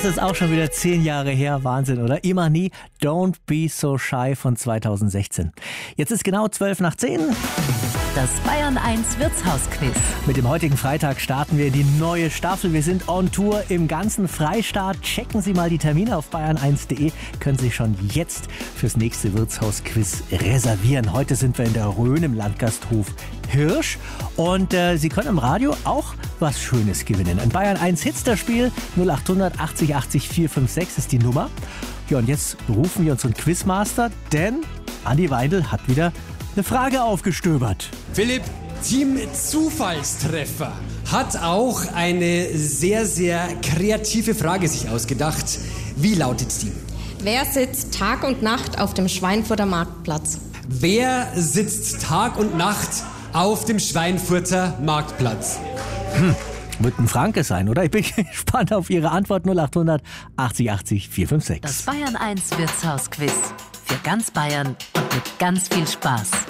Das ist auch schon wieder 10 Jahre her. Wahnsinn, oder? Imani, Don't Be So Shy von 2016. Jetzt ist genau 10:12. Das Bayern 1 Wirtshausquiz. Mit dem heutigen Freitag starten wir die neue Staffel. Wir sind on Tour im ganzen Freistaat. Checken Sie mal die Termine auf bayern1.de. Können Sie schon jetzt fürs nächste Wirtshausquiz reservieren. Heute sind wir in der Rhön im Landgasthof Hirsch. Und Sie können im Radio auch was Schönes gewinnen. Ein Bayern 1 Hitsterspiel 0800 80 80 456 ist die Nummer. Ja, und jetzt rufen wir unseren Quizmaster, denn Andi Weindl hat wieder eine Frage aufgestöbert. Philipp, Team Zufallstreffer hat auch eine sehr, sehr kreative Frage sich ausgedacht. Wie lautet die? Wer sitzt Tag und Nacht auf dem Schweinfurter Marktplatz? Wer sitzt Tag und Nacht auf dem Schweinfurter Marktplatz? Wird ein Franke sein, oder? Ich bin gespannt auf Ihre Antwort. 0800 80 80 456. Das Bayern 1 Wirtshausquiz. Für ganz Bayern und mit ganz viel Spaß.